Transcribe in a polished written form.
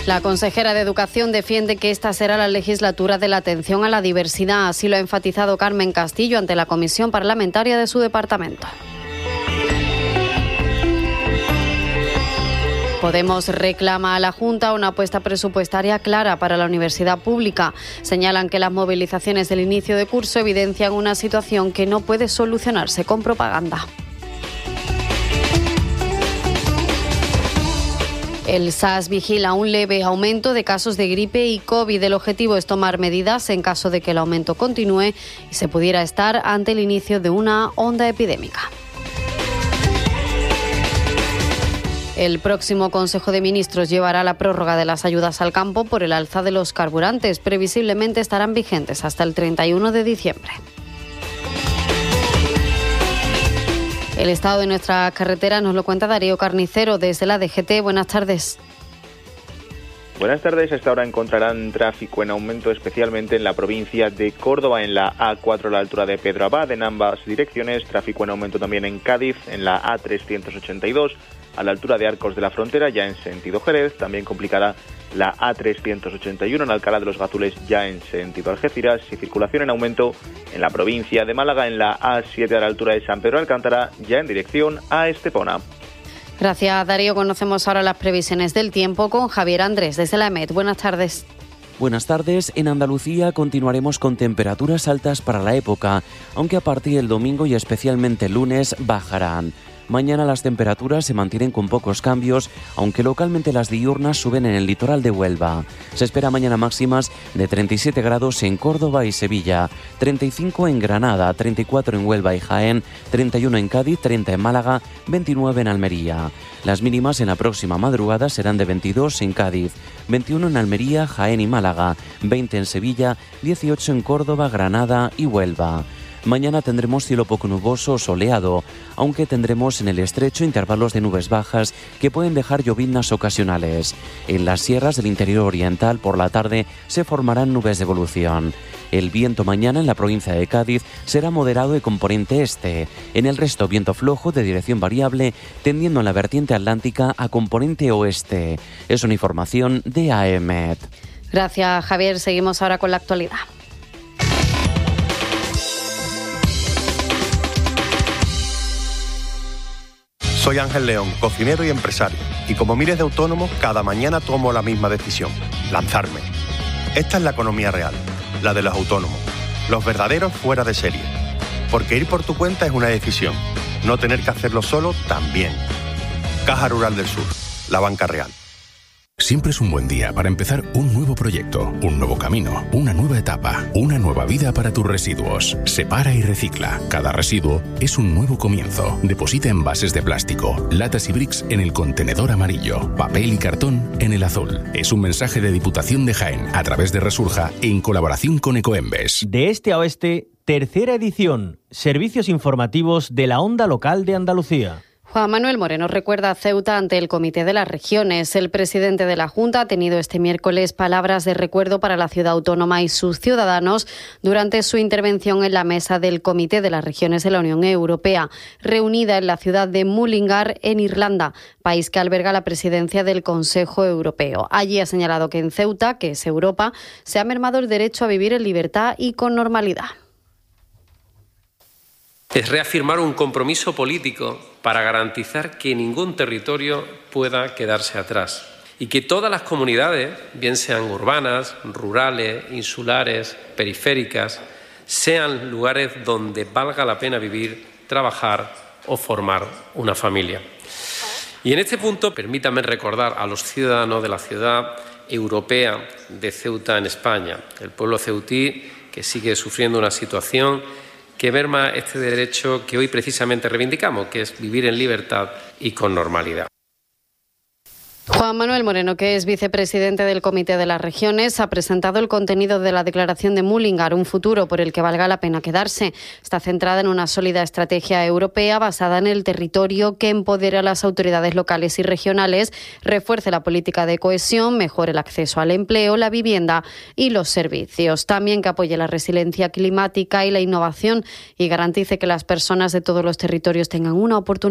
La consejera de Educación defiende que esta será la legislatura de la atención a la diversidad. Así lo ha enfatizado Carmen Castillo ante la comisión parlamentaria de su departamento. Podemos reclama a la Junta una apuesta presupuestaria clara para la universidad pública. Señalan que las movilizaciones del inicio de curso evidencian una situación que no puede solucionarse con propaganda. El SAS vigila un leve aumento de casos de gripe y COVID. El objetivo es tomar medidas en caso de que el aumento continúe y se pudiera estar ante el inicio de una onda epidémica. El próximo Consejo de Ministros llevará la prórroga de las ayudas al campo por el alza de los carburantes. Previsiblemente estarán vigentes hasta el 31 de diciembre. El estado de nuestra carretera nos lo cuenta Darío Carnicero desde la DGT. Buenas tardes. Buenas tardes. A esta hora encontrarán tráfico en aumento, especialmente en la provincia de Córdoba, en la A4 a la altura de Pedro Abad, en ambas direcciones. Tráfico en aumento también en Cádiz, en la A382, a la altura de Arcos de la Frontera, ya en sentido Jerez. También complicará la A381 en Alcalá de los Gazules, ya en sentido Algeciras, y circulación en aumento en la provincia de Málaga, en la A7 a la altura de San Pedro de Alcántara, ya en dirección a Estepona. Gracias, Darío. Conocemos ahora las previsiones del tiempo con Javier Andrés desde la EMET. Buenas tardes. Buenas tardes. En Andalucía continuaremos con temperaturas altas para la época, aunque a partir del domingo y especialmente el lunes bajarán. Mañana las temperaturas se mantienen con pocos cambios, aunque localmente las diurnas suben en el litoral de Huelva. Se espera mañana máximas de 37 grados en Córdoba y Sevilla, 35 en Granada, 34 en Huelva y Jaén, 31 en Cádiz, 30 en Málaga, 29 en Almería. Las mínimas en la próxima madrugada serán de 22 en Cádiz, 21 en Almería, Jaén y Málaga, 20 en Sevilla, 18 en Córdoba, Granada y Huelva. Mañana tendremos cielo poco nuboso o soleado, aunque tendremos en el estrecho intervalos de nubes bajas que pueden dejar lloviznas ocasionales. En las sierras del interior oriental por la tarde se formarán nubes de evolución. El viento mañana en la provincia de Cádiz será moderado de componente este. En el resto viento flojo de dirección variable, tendiendo en la vertiente atlántica a componente oeste. Es una información de AEMET. Gracias, Javier. Seguimos ahora con la actualidad. Soy Ángel León, cocinero y empresario, y como miles de autónomos, cada mañana tomo la misma decisión: lanzarme. Esta es la economía real, la de los autónomos, los verdaderos fuera de serie. Porque ir por tu cuenta es una decisión, no tener que hacerlo solo también. Caja Rural del Sur, la banca real. Siempre es un buen día para empezar un nuevo proyecto, un nuevo camino, una nueva etapa, una nueva vida para tus residuos. Separa y recicla. Cada residuo es un nuevo comienzo. Deposita envases de plástico, latas y bricks en el contenedor amarillo, papel y cartón en el azul. Es un mensaje de Diputación de Jaén a través de Resurja en colaboración con Ecoembes. De este a oeste, tercera edición. Servicios informativos de la Onda Local de Andalucía. Juan Manuel Moreno recuerda a Ceuta ante el Comité de las Regiones. El presidente de la Junta ha tenido este miércoles palabras de recuerdo para la ciudad autónoma y sus ciudadanos durante su intervención en la mesa del Comité de las Regiones de la Unión Europea, reunida en la ciudad de Mullingar, en Irlanda, país que alberga la presidencia del Consejo Europeo. Allí ha señalado que en Ceuta, que es Europa, se ha mermado el derecho a vivir en libertad y con normalidad. Es reafirmar un compromiso político para garantizar que ningún territorio pueda quedarse atrás y que todas las comunidades, bien sean urbanas, rurales, insulares, periféricas, sean lugares donde valga la pena vivir, trabajar o formar una familia. Y en este punto, permítanme recordar a los ciudadanos de la ciudad europea de Ceuta en España, el pueblo ceutí que sigue sufriendo una situación que merma este derecho que hoy precisamente reivindicamos, que es vivir en libertad y con normalidad. Juan Manuel Moreno, que es vicepresidente del Comité de las Regiones, ha presentado el contenido de la declaración de Mullingar, un futuro por el que valga la pena quedarse. Está centrada en una sólida estrategia europea basada en el territorio que empodere a las autoridades locales y regionales, refuerce la política de cohesión, mejore el acceso al empleo, la vivienda y los servicios. También que apoye la resiliencia climática y la innovación y garantice que las personas de todos los territorios tengan una oportunidad